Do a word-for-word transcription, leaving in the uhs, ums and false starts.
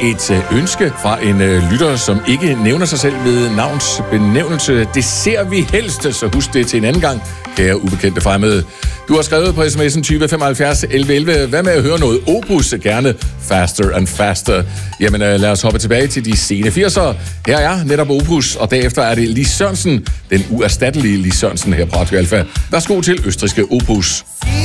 et ønske fra en lytter, som ikke nævner sig selv ved navns benævnelse. Det ser vi helst, så husk det til en anden gang, kære ubekendte fremmede. Du har skrevet på sms'en tyve femoghalvfjerds elleve elleve. Hvad med at høre noget Opus? Gerne Faster and Faster. Jamen lad os hoppe tilbage til de sene firsere. Her er netop Opus, og derefter er det Lis Sørensen, den uerstattelige Lis Sørensen her på Radio Alfa. Værsgo til østrigske Opus.